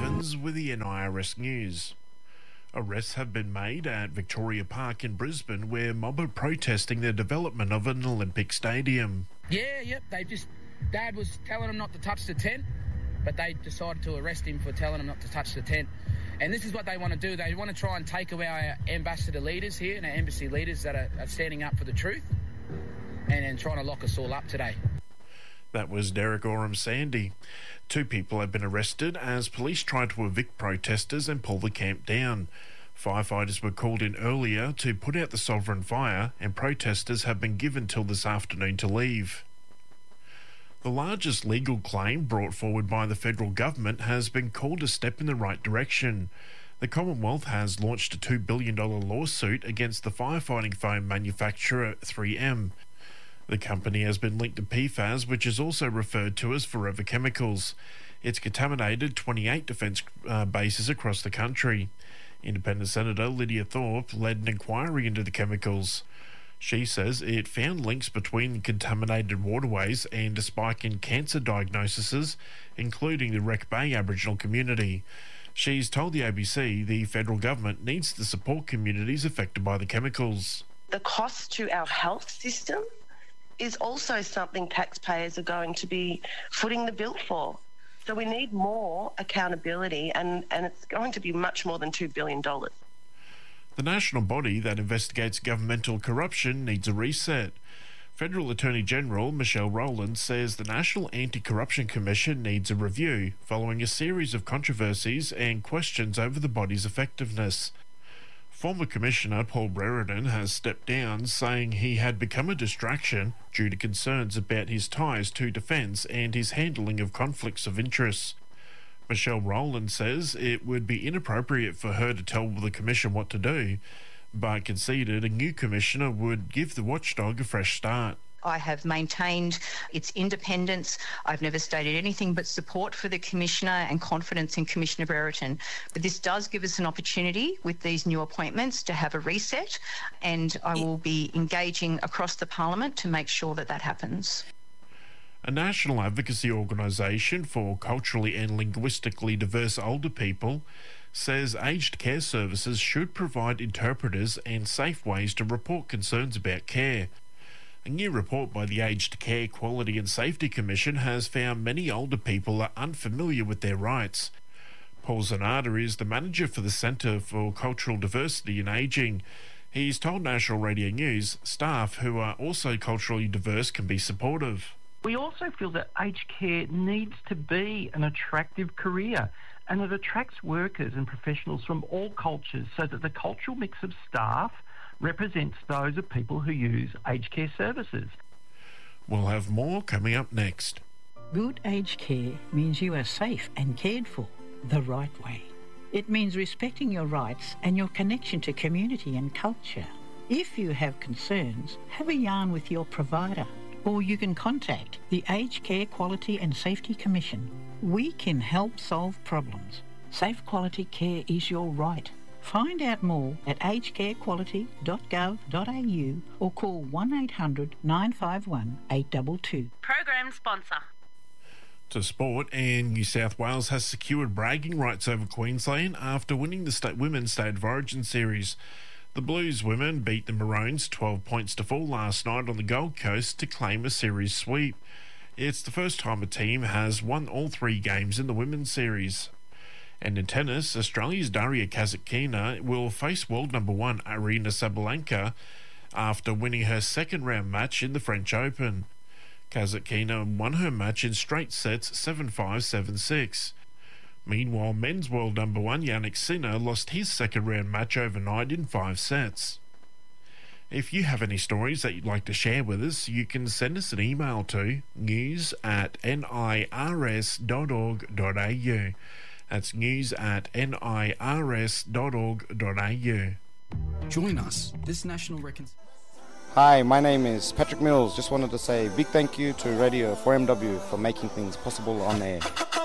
Evans with the NIRS News. Arrests have been made at Victoria Park in Brisbane, where mob are protesting the development of an Olympic stadium. Dad was telling him not to touch the tent, but they decided to arrest him for telling him not to touch the tent. And this is what they want to do. They want to try and take away our ambassador leaders here and our embassy leaders that are standing up for the truth and trying to lock us all up today. That was Derek Oram Sandy. 2 people have been arrested as police tried to evict protesters and pull the camp down. Firefighters were called in earlier to put out the sovereign fire, and protesters have been given till this afternoon to leave. The largest legal claim brought forward by the federal government has been called a step in the right direction. The Commonwealth has launched a $2 billion lawsuit against the firefighting foam manufacturer 3M. The company has been linked to PFAS, which is also referred to as forever chemicals. It's contaminated 28 defence bases across the country. Independent Senator Lydia Thorpe led an inquiry into the chemicals. She says it found links between contaminated waterways and a spike in cancer diagnoses, including the Wreck Bay Aboriginal community. She's told the ABC the federal government needs to support communities affected by the chemicals. The cost to our health system is also something taxpayers are going to be footing the bill for. So we need more accountability, and it's going to be much more than $2 billion. The national body that investigates governmental corruption needs a reset. Federal Attorney General Michelle Rowland says the National Anti-Corruption Commission needs a review following a series of controversies and questions over the body's effectiveness. Former Commissioner Paul Brereton has stepped down, saying he had become a distraction due to concerns about his ties to defence and his handling of conflicts of interest. Michelle Rowland says it would be inappropriate for her to tell the Commission what to do, but conceded a new Commissioner would give the watchdog a fresh start. I have maintained its independence. I've never stated anything but support for the Commissioner and confidence in Commissioner Brereton. But this does give us an opportunity with these new appointments to have a reset, and I will be engaging across the Parliament to make sure that that happens. A national advocacy organisation for culturally and linguistically diverse older people says aged care services should provide interpreters and safe ways to report concerns about care. A new report by the Aged Care Quality and Safety Commission has found many older people are unfamiliar with their rights. Paul Zanata is the manager for the Centre for Cultural Diversity and Ageing. He's told National Radio News staff who are also culturally diverse can be supportive. We also feel that aged care needs to be an attractive career, and it attracts workers and professionals from all cultures so that the cultural mix of staff represents those of people who use aged care services. We'll have more coming up next. Good aged care means you are safe and cared for the right way. It means respecting your rights and your connection to community and culture. If you have concerns, have a yarn with your provider, or you can contact the Aged Care Quality and Safety Commission. We can help solve problems. Safe quality care is your right. Find out more at agedcarequality.gov.au or call 1800 951 822. Program sponsor. To sport, and New South Wales has secured bragging rights over Queensland after winning the Women's State of Origin series. The Blues women beat the Maroons 12 points to 4 last night on the Gold Coast to claim a series sweep. It's the first time a team has won all 3 games in the women's series. And in tennis, Australia's Daria Kasatkina will face world number 1 Aryna Sabalenka after winning her second round match in the French Open. Kasatkina won her match in straight sets 7-5, 7-6. Meanwhile, men's world number 1 Jannik Sinner lost his second round match overnight in 5 sets. If you have any stories that you'd like to share with us, you can send us an email to news@nirs.org.au. That's news@nirs.org.au. Join us this National Hi, my name is Patrick Mills. Just wanted to say a big thank you to Radio 4MW for making things possible on air.